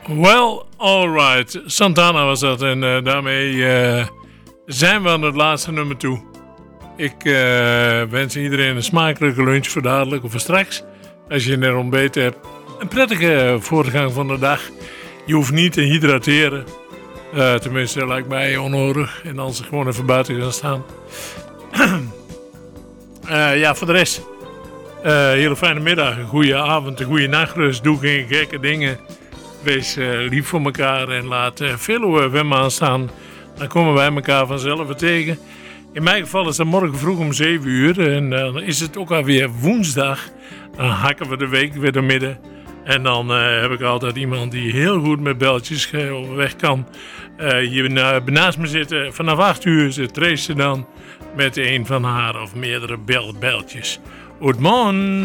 Well, alright. Santana was dat en daarmee zijn we aan het laatste nummer toe. Ik wens iedereen een smakelijke lunch voor dadelijk of voor straks. Als je net ontbeten hebt. Een prettige voortgang van de dag. Je hoeft niet te hydrateren. Tenminste, lijkt mij onnodig. En dan gewoon even buiten gaan staan. Ja, voor de rest. Hele fijne middag, een goede avond, een goede nachtrust. Doe geen gekke dingen. Wees lief voor elkaar en laat veel wem aanstaan. Dan komen wij elkaar vanzelf weer tegen. In mijn geval is dat morgen vroeg om 7 uur. En dan is het ook alweer woensdag. Dan hakken we de week weer door midden. En dan heb ik altijd iemand die heel goed met beltjes overweg kan. Hier naast me zitten. Vanaf 8 uur zit Trace dan met een van haar of meerdere beltjes. Goedemorgen.